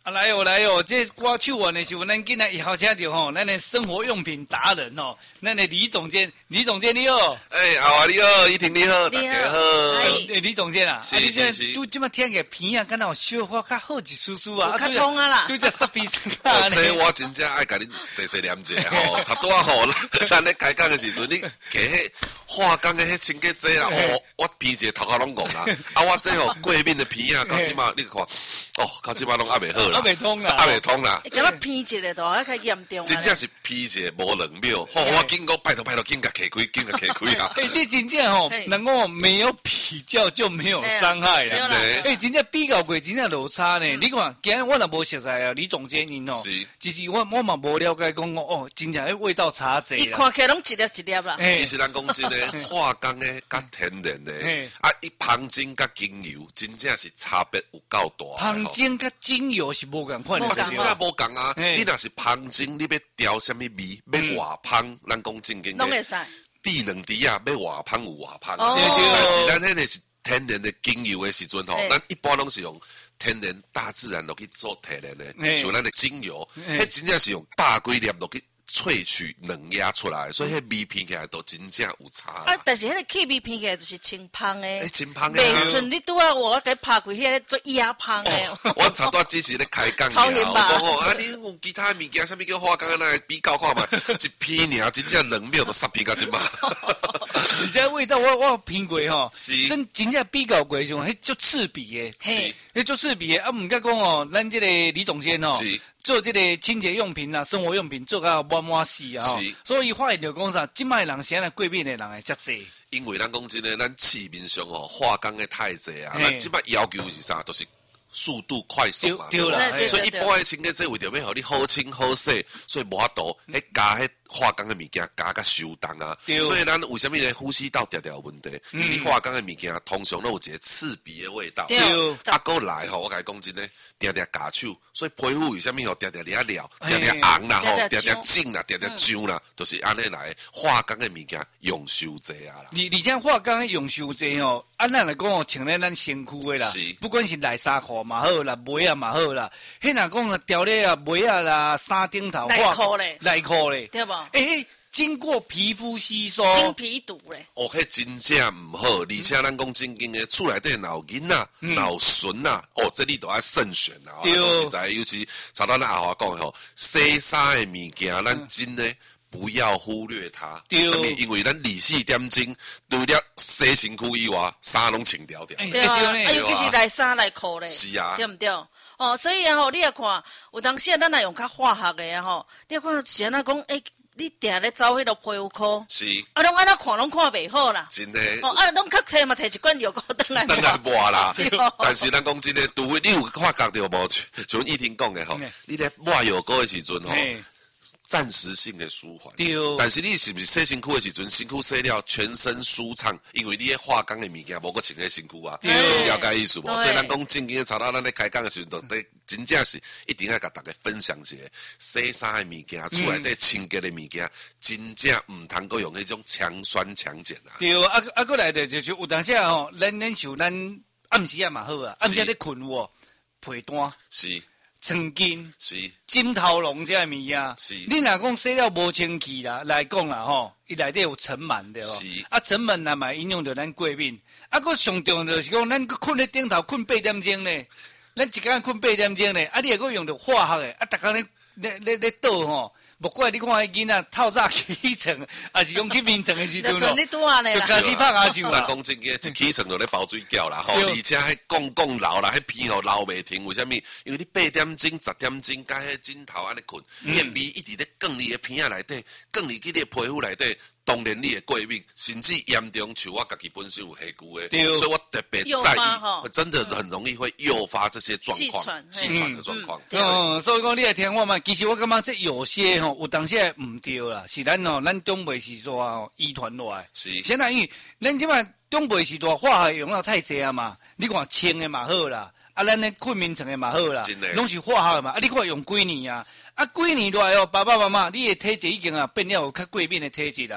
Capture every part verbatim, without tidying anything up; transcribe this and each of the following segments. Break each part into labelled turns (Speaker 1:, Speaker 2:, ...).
Speaker 1: 啊来哦来哦，这我去玩的时候，咱今日以后请到吼，咱的生活用品达人哦，咱的李总监，李总监你好。
Speaker 2: 哎，阿华你好，依婷你好，大
Speaker 3: 你好
Speaker 2: 家好。
Speaker 3: 哎
Speaker 1: 诶，李总监啊，
Speaker 2: 是
Speaker 1: 啊你现
Speaker 2: 是是
Speaker 1: 在都这么听个片啊，敢若有小可较好一丝丝啊，
Speaker 3: 有较通啊啦
Speaker 1: 对只十鼻生
Speaker 2: 哦，
Speaker 1: 啊，
Speaker 2: 这我真正爱甲你细细念者吼，差多啊吼，咱咧开讲的时阵，你摕迄化工的迄清洁剂啦，哦，我鼻子头壳拢戆啦，啊，我这吼过敏的鼻啊，到即马你看，哦，到即马拢还袂好啦，
Speaker 1: 还袂通啦
Speaker 2: 还袂通啦。
Speaker 3: 敢若偏一个都还较严重啊。
Speaker 2: 真正是鼻子无两秒，吼！我紧讲拜托拜托，紧甲开开，紧甲开开啊！
Speaker 1: 哎，这真正吼
Speaker 3: 嘿，
Speaker 1: 能够没有比较就没有伤害啦。
Speaker 3: 对啦
Speaker 1: 哎，真正比较过，真正落差呢。你看，今日我若无熟悉啊，李总监因哦，
Speaker 2: 是
Speaker 1: 其实我我嘛无了解讲哦，真正迄味道差济
Speaker 3: 伊
Speaker 1: 啦。
Speaker 3: 看起来拢一粒一粒啦。
Speaker 1: 哎
Speaker 2: 其实咱讲真诶，化工诶甲天然
Speaker 1: 嘿
Speaker 2: 诶，啊，伊芳精甲精油真正是差别有够大的吼。
Speaker 1: 香精甲精油是无共款的，
Speaker 3: 无
Speaker 2: 啊，真正无共啊！
Speaker 1: 嘿
Speaker 2: 你若是芳精，你要调什么味？要偌芳，咱讲正经诶，
Speaker 3: 拢会使。
Speaker 2: 地两滴啊，要偌芳有偌芳
Speaker 3: 哦
Speaker 2: 啊。
Speaker 1: 对对
Speaker 2: 但是咱迄个是天然的精油的时阵吼
Speaker 3: 嘿，
Speaker 2: 咱一般拢是用天然大自然落去做天然的，
Speaker 1: 嘿
Speaker 2: 像咱的精油，
Speaker 1: 嘿
Speaker 2: 迄真正是用百几粒落去萃取能压出来的，所以迄味闻起来都真正有差
Speaker 3: 啊
Speaker 2: 啦。，
Speaker 3: 但是迄个气味偏起来就是清芳诶
Speaker 2: 哎，，真芳的
Speaker 3: 袂
Speaker 2: 啊！
Speaker 3: 像你拄啊，我给拍开迄个做压芳诶。
Speaker 2: 哦，我差不多之前咧开讲尔，
Speaker 3: 讨厌吧
Speaker 2: 我讲哦，啊，你有其他物件，啥物叫化工啊？来比较看嘛，一片尔，真正两秒就杀片到即嘛。
Speaker 1: 而且味道我我品过吼，
Speaker 2: 是
Speaker 1: 真真正比较过上，迄足刺鼻的，
Speaker 3: 嘿，
Speaker 1: 迄足刺鼻的。啊，毋甲讲哦，咱这个李总监哦
Speaker 2: 是，
Speaker 1: 做这个清洁用品啊、生活用品做到满满死啊吼
Speaker 2: 是，
Speaker 1: 所以发现着讲啥，即摆人现在过敏的人会遮济。
Speaker 2: 因为咱讲真诶，咱市面上吼化工诶太济啊，
Speaker 1: 嘿
Speaker 2: 咱即摆要求是啥？就是速度快速嘛，
Speaker 1: 对对啦
Speaker 3: 对
Speaker 2: 所以一
Speaker 3: 对
Speaker 2: 般诶清洁剂为着要互你好清好洗，所以无法度，迄加迄化工诶物件加甲收重啊。
Speaker 1: 对
Speaker 2: 所以咱为什么咧呼吸道常常有问题？因为你化工诶物件通常都有一个刺鼻诶味道。
Speaker 3: 对
Speaker 1: 对
Speaker 2: 啊，过来吼，我甲你讲真诶，定定夹手，所以皮肤为什么吼定定了了，
Speaker 1: 嘿
Speaker 2: 定定红啦吼，定
Speaker 3: 定定
Speaker 2: 定紧啦，定定痒啦，就是安尼来的。化工诶物件用伤济啊啦。
Speaker 1: 而而且化工的用伤济吼，按咱来讲哦，穿咧咱身躯的啦
Speaker 2: 是，
Speaker 1: 不管是内衫裤嘛好啦，袜啊嘛好啦，迄若讲啊条咧啊袜啊啦，衫顶头
Speaker 3: 内
Speaker 1: 化
Speaker 3: 裤咧
Speaker 1: 内裤咧，
Speaker 3: 对无？
Speaker 1: 诶、经过皮肤吸收，
Speaker 3: 金皮毒咧，
Speaker 2: 哦，迄真正毋好，而且咱讲正经诶，厝内底若有囡仔，若有孙仔，哦，这你都要慎选啦。
Speaker 1: 对
Speaker 2: 讲实在，尤其查到咱阿华讲诶吼，洗衫诶物件，咱真诶不要忽略它。
Speaker 1: 对
Speaker 2: 什么？因为咱二十四点钟，除了洗身躯以外，衫拢穿条条。
Speaker 1: 哎
Speaker 3: 对啊，
Speaker 1: 对呢
Speaker 3: 啊，尤其是内衫内裤咧，
Speaker 2: 是啊
Speaker 3: 对毋对？哦，所以啊吼，你也看，有当时啊，咱若用较化学的啊吼，你看是安那讲，诶，你定咧走迄个皮肤科，
Speaker 2: 是，
Speaker 3: 啊，拢安那看拢看袂好啦。
Speaker 2: 真诶。
Speaker 3: 哦，啊，拢较摕嘛，摕一罐药膏倒来
Speaker 2: 当然抹啦
Speaker 3: 对哦，
Speaker 2: 但是咱讲真诶，除非你有发觉到无，像依婷讲诶吼
Speaker 1: 嗯，
Speaker 2: 你咧抹药膏诶时阵吼。
Speaker 1: 嘿，
Speaker 2: 暂时性的舒缓，
Speaker 1: 对
Speaker 2: 但是你是不是洗身躯的时阵，身躯洗了全身舒畅？因为你迄化工的物件无搁穿喺身躯啊，
Speaker 1: 对
Speaker 2: 你了解意思无？
Speaker 3: 对
Speaker 2: 所以咱讲正经的，查到咱咧开讲的时阵，都得真正是一定要甲大家分享一下，洗衫的物件，厝内底清洁的物件，真正唔通够用迄种强酸强碱啊。
Speaker 1: 对，啊啊，过来的就是有当时啊吼，咱咱受咱暗时啊嘛好啊，暗时咧困有被单、
Speaker 2: 是
Speaker 1: 床巾、
Speaker 2: 是
Speaker 1: 枕头笼这些物件，
Speaker 2: 是
Speaker 1: 你若讲洗了无清气啦，来讲啦吼，伊内底有尘螨对
Speaker 2: 是
Speaker 1: 无？啊，尘螨若嘛影响着咱过敏，啊，佫上重要就是讲，咱佫困咧顶头困八点钟咧，咱一工困八点钟咧，啊，你若佫用着化学诶，啊，逐工咧咧咧咧倒吼。莫怪你看迄囡仔透早起床，还是讲去眠床的时阵
Speaker 3: 就像你拄安尼啦。
Speaker 1: 就开始拍牙球
Speaker 2: 咱
Speaker 1: 啦。
Speaker 2: 讲正经，一起床就咧包水饺啦，吼，
Speaker 1: 对
Speaker 2: 而且迄讲讲流啦，迄片吼流袂停，为什么？因为你八点钟、十点钟，甲迄枕头安尼困，迄味一直咧降你的片仔内底，降入去你的皮肤内底。当然你会过敏，甚至严重像我家己本身有黑骨的，
Speaker 1: 对
Speaker 2: 所以我特别
Speaker 3: 诱
Speaker 2: 在意
Speaker 3: 发吼，
Speaker 2: 真的很容易会诱发这些状况
Speaker 3: 气喘，
Speaker 2: 气喘的状况。
Speaker 3: 嗯
Speaker 1: 嗯，所以讲你来听我嘛，其实我感觉这有些吼，有当时唔对啦，是咱吼，咱中辈时代吼遗传落来。
Speaker 2: 是
Speaker 1: 现在因为咱即摆中辈时代化学用了太济啊嘛，你看清的嘛好啦，啊咱咧困眠床的嘛好啦
Speaker 2: 真的，
Speaker 1: 拢是化学的嘛，啊你看用几年啊，啊几年落来哦，爸爸妈妈，你的体质已经啊变了有较过敏的体质啦。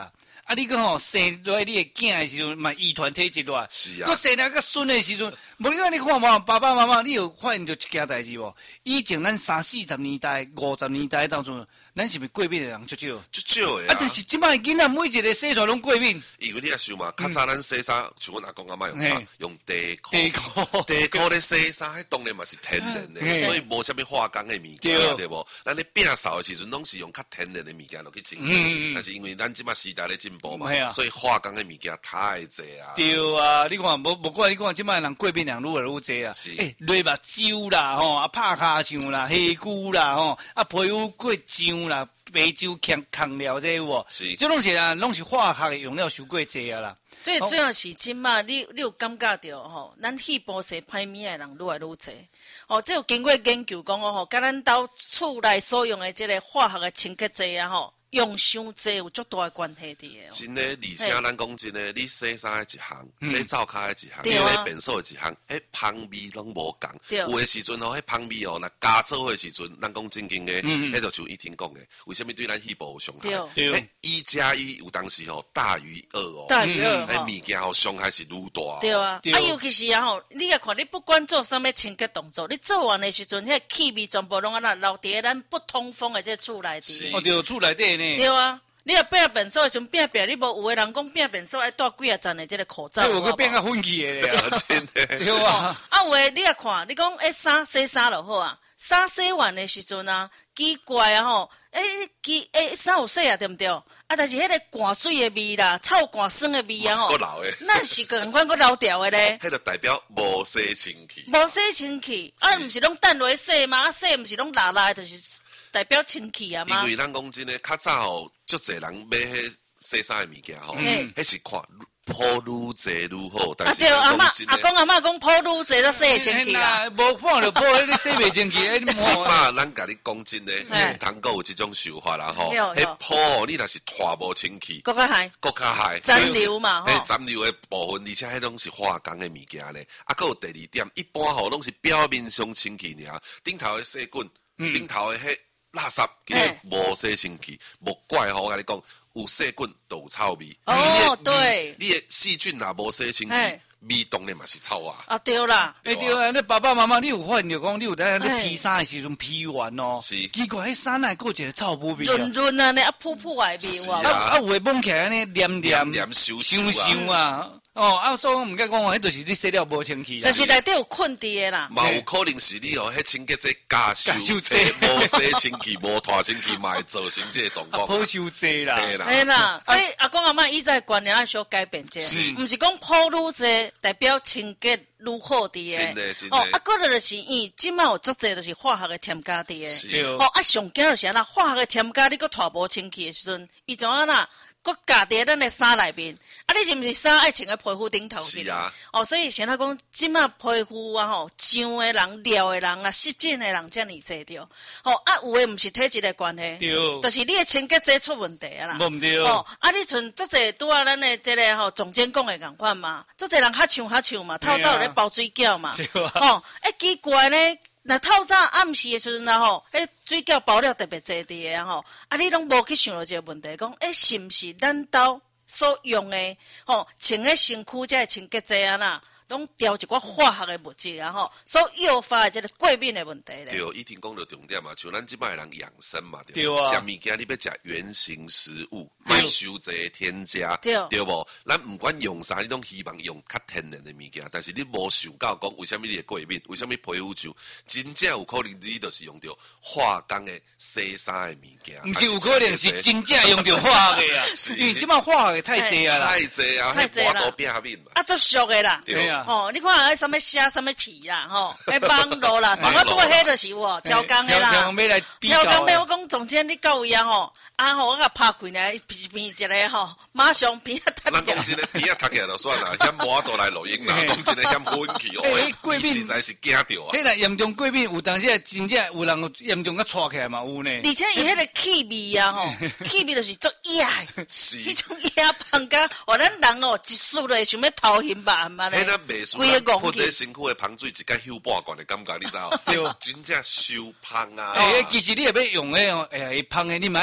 Speaker 1: 啊，你讲吼生落来你的囝的时阵，嘛遗传体质落来，
Speaker 2: 是啊
Speaker 1: 我生来个孙的时阵，无你讲你看嘛，爸爸妈妈，你有发现到一件代志无？以前咱三四十年代、五十年代当中，咱是毋是过敏的人足少？
Speaker 2: 足少的
Speaker 1: 啊，
Speaker 2: 啊。
Speaker 1: 但是即摆囡仔每一个生出来拢过敏，
Speaker 2: 因为你也想嘛，较早咱洗衫，像阮阿公阿妈用啥
Speaker 1: 嘿？
Speaker 2: 用地裤。
Speaker 1: 地裤
Speaker 2: 地裤咧洗衫，迄当然嘛是天然的，
Speaker 1: 嗯
Speaker 2: 所以无啥物化工的物件，
Speaker 1: 对
Speaker 2: 对无？咱咧摒扫的时阵，拢是用较天然的物件落去清
Speaker 1: 嗯嗯
Speaker 2: 洗
Speaker 1: 嗯。
Speaker 2: 但是因为咱即摆时代咧进步嘛
Speaker 1: 嘿啊，
Speaker 2: 所以化工的物件太济啊。
Speaker 1: 对啊，你看，无无怪你看，即摆人过敏人愈来愈济啊。
Speaker 2: 是
Speaker 1: 诶，泪目睭啦，吼，啊，拍骹掌啦，下骨啦，吼，啊，皮肤过痒啦，白酒强抗了这有无？
Speaker 2: 是
Speaker 1: 这拢是啊，拢是化学的用料收过济啊啦。
Speaker 3: 最主要是即嘛，你你有感觉到吼，咱细胞性歹物的人愈来愈济。哦，这有经过研究讲哦，吼，甲咱兜厝内所用的这个化学的清洁剂啊，吼，用伤济有足大的关系伫的。
Speaker 2: 真的，而且咱讲真的，你洗衫的一行，洗灶骹的一行，
Speaker 3: 对啊
Speaker 2: 洗便所的一行，迄香味拢无共。
Speaker 3: 对
Speaker 2: 有的时阵吼，迄香味哦，若加做的时阵，咱讲正经的，
Speaker 1: 嗯
Speaker 2: 迄就像以前讲的，为什么对咱细胞有伤害？
Speaker 1: 对
Speaker 2: 迄一加一有当时吼大于二哦，
Speaker 3: 大于二
Speaker 2: 迄
Speaker 3: 吼。
Speaker 2: 物件吼伤害是愈大哦。
Speaker 3: 对啊，
Speaker 1: 对
Speaker 3: 啊，尤其是啊吼，你也看，你不管做啥物清洁动作，你做完的时阵，迄气味全部拢啊那留伫咱不通风的这厝内底。
Speaker 1: 哦，对，厝内底呢。
Speaker 3: 对啊，你若变便所的时阵变变，你无有的人讲变便所爱戴几啊层的这个口罩。
Speaker 1: 哎，有个变较funky的咧。
Speaker 2: 真的。
Speaker 1: 对啊。
Speaker 3: 啊，有的你也看，你讲诶衫洗衫就好啊，衫洗完的时阵啊，奇怪啊吼，诶，奇诶衫有洗啊，对毋对？啊，但是迄个汗水的味啦，臭汗酸的味啊吼
Speaker 2: 嘛是还留的，
Speaker 3: 那是共款个留掉的咧。
Speaker 2: 迄就代表无洗清气。
Speaker 3: 无洗清气，啊，毋是拢等落去洗嘛？啊，洗毋是拢拉拉，就是代表清气啊嘛。
Speaker 2: 因为咱讲真诶，较早吼，足侪人买迄洗衫诶物件吼，
Speaker 3: 嗯
Speaker 2: 迄是看铺愈济愈好，但
Speaker 3: 啊，
Speaker 2: 是
Speaker 3: 对，阿嬷
Speaker 2: 咱讲真诶。
Speaker 3: 阿公阿嬷讲铺愈济都洗清气啦。
Speaker 1: 无看就破，你洗袂清气，哎，你
Speaker 2: 起
Speaker 1: 摸。
Speaker 2: 码咱甲你讲真诶，
Speaker 3: 嘿
Speaker 2: 毋通够有即种想法啦吼。
Speaker 3: 有有
Speaker 2: 迄铺你若是拖无清气，
Speaker 3: 国较害
Speaker 2: 国较害。
Speaker 3: 残留嘛吼
Speaker 2: 迄残留诶部分，而且迄拢是化工诶物件咧。啊，还有第二点，一般吼拢是表面上清气尔，顶头诶细菌，顶头诶迄垃圾，其实无洗清气，莫怪吼，我甲你讲。有细菌就有臭味。
Speaker 3: 哦
Speaker 2: 你的
Speaker 3: 对
Speaker 2: 你的细菌若无洗清气
Speaker 3: 嘿，
Speaker 2: 味当然嘛是臭啊。
Speaker 3: 啊，对啦。
Speaker 1: 哎对啊，你爸爸妈妈，你有发现着讲，你有在
Speaker 3: 哎
Speaker 1: 咧披衫的时阵披完哦，
Speaker 2: 是
Speaker 1: 奇怪，迄衫内过一个臭补味啊，
Speaker 3: 润润啊，呢啊噗噗的味
Speaker 2: 是
Speaker 3: 哇。
Speaker 1: 啊啊，有诶摸起来安尼黏黏
Speaker 2: 黏稠稠
Speaker 1: 香
Speaker 2: 啊
Speaker 1: 香啊，哦，啊，所以我毋敢讲，迄就是你洗了无清气啊
Speaker 3: 就。是内底有困伫的啦。
Speaker 2: 嘛有可能是你哦，迄清洁剂加收
Speaker 1: 加收
Speaker 2: 剂，无洗清气，无拖清气，嘛会造成这个状
Speaker 1: 啊，
Speaker 2: 况啊。
Speaker 1: 好收济啦。
Speaker 2: 嘿啦，
Speaker 3: 嘿啦，所以阿公阿嬷以前观念要小改变者，
Speaker 2: 是
Speaker 3: 毋是讲铺愈济代表清洁愈好伫
Speaker 2: 真的真的
Speaker 3: 哦，啊，个就是因为即摆有足济就是化学的添加伫
Speaker 2: 是
Speaker 3: 的。哦，啊，上惊就是安那化学的添加，你搁拖无清气的时阵，伊怎啊啦？搁加伫咱的衫内面，啊，你是毋是衫爱穿喺皮肤顶头去？
Speaker 2: 是啊。
Speaker 3: 哦，所以现在讲，即摆皮肤啊吼，痒的人、撩的人啊、湿疹的人，遮尔济着。哦，啊，有诶毋是体质的关系，
Speaker 1: 对
Speaker 3: 就是你的清洁剂出问题啊啦。
Speaker 1: 无毋对。
Speaker 3: 哦，啊，你像足济拄啊，咱的即个吼总监讲的共款嘛，足济人较像较像嘛，透早有咧包水饺嘛。
Speaker 1: 对啊
Speaker 3: 哦，哎，奇怪呢，若透早暗时的时阵啊吼，迄水饺包了特别济伫的吼，啊，你拢无去想到这个问题，讲哎，是毋是咱兜所用的吼，穿喺身躯这清洁剂啊啦，拢调一寡化学的物质啊吼，所诱发的这个过敏的问题咧。
Speaker 2: 对，一定讲到重点嘛，像咱即摆人养生嘛，
Speaker 1: 对啊
Speaker 2: 食物件你要食原形食物，莫收济添加，
Speaker 3: 对
Speaker 2: 对无？咱毋管用啥，你拢希望用较天然的物件，但是你无想到讲为什么你会过敏，为什么皮肤就真正有可能你就是用到化工的洗衫的物件，
Speaker 1: 毋是有可能是真正用着化学的啊，因为即摆化学的太济啊啦
Speaker 2: 太。济啊，迄
Speaker 3: 太济啦
Speaker 2: 跋倒变面嘛，
Speaker 3: 啊，足俗的啦。
Speaker 2: 对
Speaker 1: 啊
Speaker 3: 哦，你看迄什么虾、什么皮啦，吼，迄网络啦，怎么
Speaker 2: 网络
Speaker 3: 多迄就是有哦，挑工的
Speaker 1: 挑
Speaker 3: 啦，
Speaker 1: 工要来比较的
Speaker 3: 挑工要我讲总监，你到位啊吼，啊吼，我甲拍开来，片片一个吼，马上片啊
Speaker 2: 咱
Speaker 3: 塌起来。
Speaker 2: 讲真诶，边啊读起来就算啦，嫌磨倒来录音啦，讲真诶，嫌昏去哦，
Speaker 1: 欸过敏
Speaker 2: 伊实在是惊着啊。
Speaker 1: 迄若严重过敏，有当时啊真正有人有严重甲错起来嘛有呢。
Speaker 3: 而且伊迄个气味啊吼，气味就是足野的，
Speaker 2: 是
Speaker 3: 迄种野芳甲，哦，咱人哦一输就会想要偷嫌吧嘛咧，
Speaker 2: 迄咱袂输
Speaker 3: 规
Speaker 2: 咱喷
Speaker 3: 个戆去。
Speaker 2: 咧身躯诶香水一甲休半罐的感觉，你知道？
Speaker 1: 对
Speaker 2: 真正收芳啊！
Speaker 1: 诶，其实你也要用诶哦，哎呀，伊芳诶，你嘛要用了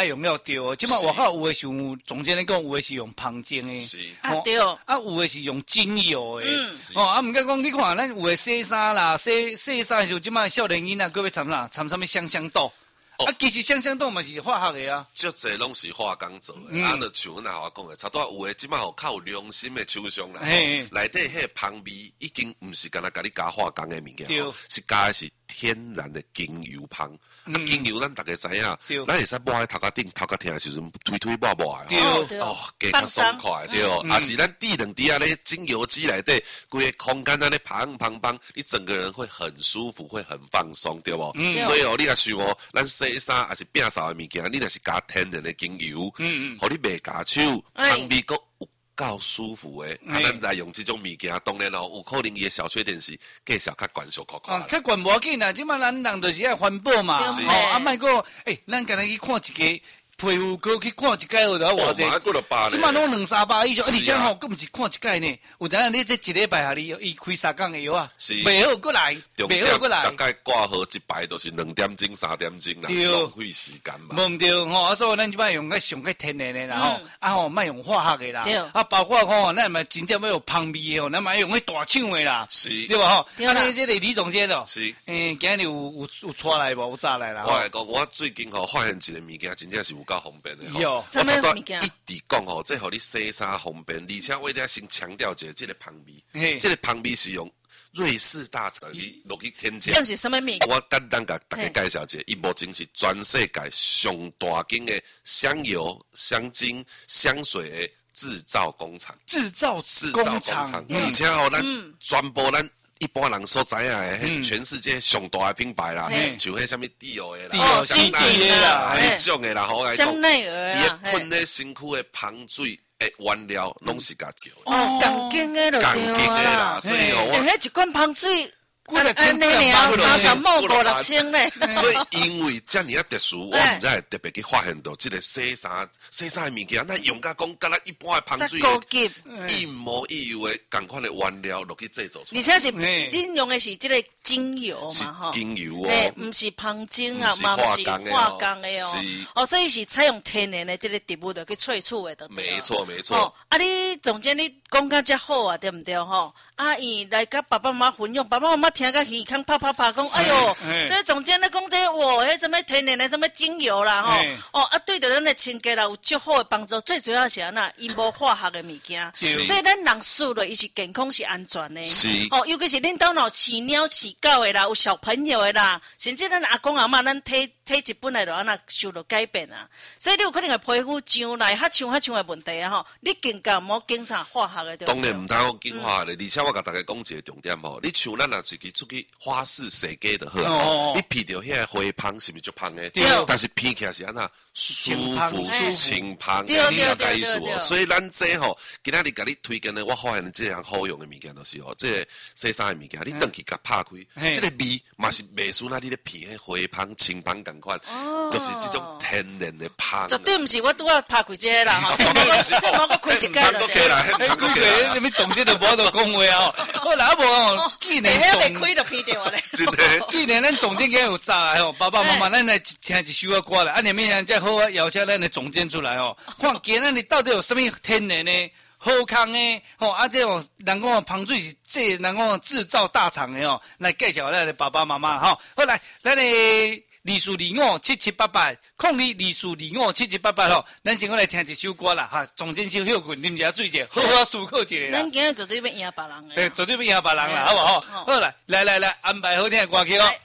Speaker 1: 对哦，即马外口有诶是用，总监咧讲有诶是用芳精诶，
Speaker 2: 是
Speaker 3: 啊对，
Speaker 1: 啊有诶是用精油诶，
Speaker 3: 嗯
Speaker 1: 哦啊，毋过讲你看咱有诶洗衫啦，洗洗衫的时候，即马少年囡仔，佮要掺啥？掺啥物香香豆？
Speaker 2: 哦
Speaker 1: 啊，其实香香豆嘛是化学的啊。
Speaker 2: 足侪拢是化工做的，啊，就像阮阿华讲的，差不多有诶，即摆吼较有良心的厂商啦，
Speaker 1: 嘿
Speaker 2: 内底迄芳味已经毋是干那甲你加化工的物件
Speaker 1: 对
Speaker 2: 吼，是加的是天然的精油芳。啊，精油咱逐个知影，
Speaker 1: 对
Speaker 2: 咱会使抹喺头壳顶、头壳疼的时阵，推推抹抹的
Speaker 1: 对
Speaker 2: 吼。
Speaker 3: 对
Speaker 2: 哦，加较爽快对，啊是咱滴两滴啊咧精油机内底，规个空间安尼砰砰砰，你整个人会很舒服，会很放松，对无？
Speaker 1: 嗯
Speaker 2: 所以哦，你若想哦，咱洗衫还是变扫的物件，你若是加天然的精油，
Speaker 1: 嗯
Speaker 2: 嗯，互你袂夹手，
Speaker 3: 哎
Speaker 2: 香味阁有够舒服的。啊，
Speaker 1: 哎
Speaker 2: 咱来用即种物件，当然哦，有可能伊的小缺点是价钱较悬，小可看
Speaker 1: 啊，。较悬无要紧啦，即马咱人就是爱环保嘛，
Speaker 3: 对
Speaker 1: 哦，啊，莫个，诶，咱今日去看一个皮肤科去看一届，有得偌
Speaker 2: 哦，
Speaker 1: 济。
Speaker 2: 马过了八
Speaker 1: 即马拢两三百以上，而
Speaker 2: 是啊
Speaker 1: 且吼，佫毋是看一届呢。有当你这一礼拜下你伊开三工的药啊，
Speaker 2: 是
Speaker 1: 袂好过来，
Speaker 2: 重
Speaker 1: 袂好过来
Speaker 2: 点大。概挂号一排都是两点钟、三点钟啦，
Speaker 1: 对
Speaker 2: 浪费时间嘛。
Speaker 1: 无毋对吼，啊，所以咱即摆用个上个天然的啦吼
Speaker 3: 嗯，
Speaker 1: 啊吼，莫用化学的啦
Speaker 3: 对，
Speaker 1: 啊，包括吼，咱嘛真正要有芳味的吼，咱嘛用迄大厂的啦，
Speaker 2: 是
Speaker 1: 对吧吼？
Speaker 3: 对啦
Speaker 1: 啊，你这个李总监哦，
Speaker 2: 是。
Speaker 1: 诶，今日有有有带来无？有炸来啦？
Speaker 2: 我来讲，我最近吼发现一个物件，真正是有够方便的吼。
Speaker 1: 有
Speaker 2: 我
Speaker 3: 什么
Speaker 2: 差不多
Speaker 3: 物件
Speaker 2: 一直讲吼，这互你洗衫方便，而且我一定要先强调一下，这个芳
Speaker 1: 嘿
Speaker 2: 味，这个芳味是用瑞士大厂你落去添加。
Speaker 3: 这是什么物件？
Speaker 2: 我简单甲大家介绍一下，伊目前是全世界上大间的香油、香精、香水的制造工厂。
Speaker 1: 制造
Speaker 2: 制造工
Speaker 1: 工厂
Speaker 2: 厂，，
Speaker 1: 嗯
Speaker 2: 而且吼，咱全部咱一般人所知影的，
Speaker 1: 嗯
Speaker 2: 全世界上大的品牌啦
Speaker 3: 嘿，
Speaker 2: 像迄什么迪奥的
Speaker 1: 迪
Speaker 2: 啦，
Speaker 1: 奥
Speaker 2: 香奈
Speaker 1: 精品的
Speaker 2: 儿啦，
Speaker 1: 啦
Speaker 3: 嘿
Speaker 2: 迄种的啦，好来讲，
Speaker 3: 香奈儿
Speaker 2: 伊
Speaker 3: 啊，嘿
Speaker 2: 喷咧身躯的芳水的原料，拢是家叫的，
Speaker 3: 哦，钢筋的就
Speaker 2: 钢
Speaker 3: 对
Speaker 2: 筋的啦，
Speaker 3: 啦。
Speaker 2: 所以吼
Speaker 3: 诶，
Speaker 2: 我。
Speaker 3: 迄一罐芳水，
Speaker 1: 几若千
Speaker 3: 安尼尔
Speaker 1: 几若
Speaker 3: 三十
Speaker 1: 千
Speaker 3: 毛五六千咧。
Speaker 2: 所以因为遮尔啊特殊，我
Speaker 3: 哎
Speaker 2: 毋知会特别去发现到即个洗衫洗衫的物件，咱用甲讲，敢若一般的芳
Speaker 3: 再
Speaker 2: 水
Speaker 3: 高级，
Speaker 2: 一模一样的共款的原料落去制作出来，
Speaker 3: 而且是
Speaker 1: 嘿
Speaker 3: 恁用的是这个精油
Speaker 2: 是
Speaker 3: 嘛，吼。
Speaker 2: 精油
Speaker 3: 嘿
Speaker 2: 哦，，
Speaker 3: 毋是芳精啊，
Speaker 2: 不是
Speaker 3: 嘛毋是
Speaker 2: 化工的哦
Speaker 3: 化工的哦
Speaker 2: 是，
Speaker 3: 哦，所以是采用天然的这个植物的去萃取的，对不对？
Speaker 2: 没错没错
Speaker 3: 哦，啊，你总监你讲甲遮好啊，对毋对吼？啊，伊来甲爸爸妈妈分享，爸爸妈妈听甲耳孔啪啪啪讲，哎哟
Speaker 1: 嘿，
Speaker 3: 这总监咧讲这我迄什么天然的什么精油啦吼
Speaker 1: 嘿，
Speaker 3: 哦啊，对着咱的清洁啦有足好的帮助，最主要是安那，伊无化学的物件，
Speaker 2: 是
Speaker 3: 所以咱人输了伊是健康是安全的。
Speaker 2: 是
Speaker 3: 哦，尤其是恁兜若有饲猫饲狗的啦，有小朋友的啦，甚至咱阿公阿嬷，咱体体质本来就安那受到改变啊，所以你有可能会皮肤上来较像较像的问题啊吼，你更加毋好经啥化学的对不对？
Speaker 2: 当然毋通讲进化的，而且我甲大家讲一个重点吼，你像咱若自己出去花市洗家就好
Speaker 1: 哦哦
Speaker 2: 啊，你闻到迄个花香是毋是足香的？
Speaker 1: 对
Speaker 2: 但是闻起来是安那舒服、
Speaker 3: 清
Speaker 2: 清香
Speaker 3: 对
Speaker 2: 的，你了
Speaker 3: 对
Speaker 2: 解意思无？
Speaker 3: 对对对
Speaker 2: 所以咱这吼，今仔日甲你推荐的，我发现这样好用的物件就是哦，这个洗衫的物件，你登去甲拍开，
Speaker 1: 嘿
Speaker 2: 这个味嘛是袂输那你咧闻迄花香、清香共款，就是这种天然的香。
Speaker 3: 绝对毋是我拄仔拍开这个啦吼，这
Speaker 2: 绝对不是
Speaker 3: 这我我开一
Speaker 2: 哎
Speaker 3: 间
Speaker 2: 唔通搁起来
Speaker 1: 哎，几个你们总监都无得讲话哦。好啦，啊无哦，既然
Speaker 3: 下袂
Speaker 1: 总
Speaker 3: 开就偏掉我咧。
Speaker 2: 真的。
Speaker 1: 既然咱总监今日有炸来哦，爸爸妈妈，咱来听一首歌来，啊，你们再好啊，邀请咱的总监出来哦，看今仔日到底有什么天然的、好康的，吼、啊，这种人讲芳水是这人讲制造大厂的哦，来介绍咱的爸爸妈妈吼、好来，咱的二四二五七七八八，空二二四二五七七八八吼，咱先我来听一首歌啦哈，总监先休困，啉一下水者，好好思考一下啦
Speaker 3: 咱。今日绝对要赢别人的
Speaker 1: 诶，
Speaker 3: 啦。
Speaker 1: 绝对不赢别人啦，
Speaker 3: 嘿
Speaker 1: 好不好？
Speaker 3: 好
Speaker 1: 好来，来来来，安排好听的歌曲哦。
Speaker 3: 来